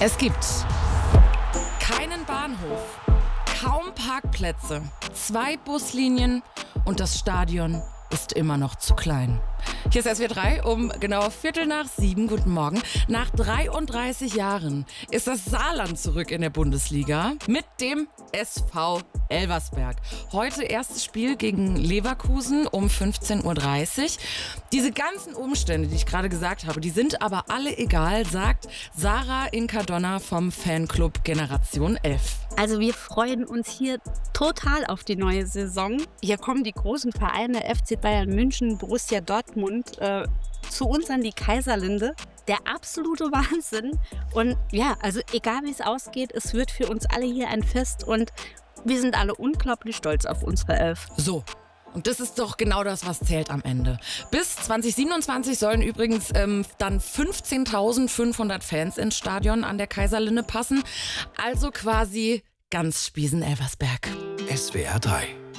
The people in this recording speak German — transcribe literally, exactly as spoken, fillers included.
Es gibt keinen Bahnhof, kaum Parkplätze, zwei Buslinien und das Stadion ist immer noch zu klein. Hier ist S W R drei um genau Viertel nach sieben. Guten Morgen. Nach dreiunddreißig Jahren ist das Saarland zurück in der Bundesliga mit dem S V Elversberg. Heute erstes Spiel gegen Leverkusen um fünfzehn Uhr dreißig. Diese ganzen Umstände, die ich gerade gesagt habe, die sind aber alle egal, sagt Sarah Incardona vom Fanclub Generation elf. Also wir freuen uns hier total auf die neue Saison. Hier kommen die großen Vereine F C Bayern München, Borussia Dortmund äh, zu uns an die Kaiserlinde. Der absolute Wahnsinn. Und ja, also egal wie es ausgeht, es wird für uns alle hier ein Fest und wir sind alle unglaublich stolz auf unsere Elf. So. Und das ist doch genau das, was zählt am Ende. Bis zwanzig siebenundzwanzig sollen übrigens ähm, dann fünfzehntausendfünfhundert Fans ins Stadion an der Kaiserlinde passen. Also quasi ganz Spiesen-Elversberg. S W R drei